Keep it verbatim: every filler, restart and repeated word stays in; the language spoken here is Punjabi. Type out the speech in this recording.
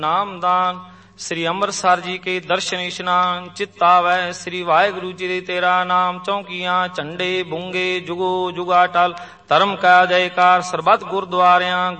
ਨਾਮਦਾਨ। ਸ੍ਰੀ ਅੰਮ੍ਰਿਤਸਰ ਜੀ ਕੇ ਦਰਸ਼ਨ ਇਸ਼ਨਾਨ। ਚਿੱਤ ਆਵੈ ਸ੍ਰੀ ਵਾਹਿਗੁਰੂ ਜੀ ਦੇ ਤੇਰਾ ਨਾਮ। ਚੌਂਕੀਆਂ ਝੰਡੇ ਬੁੰਗੇ ਜੁਗੋ ਜੁਗਾ ਟਲ। ਧਰਮ ਕਾ ਜੈਕਾਰ ਸਰਬੱਤ ਗੁਰਦੁਆਰਿਆਂ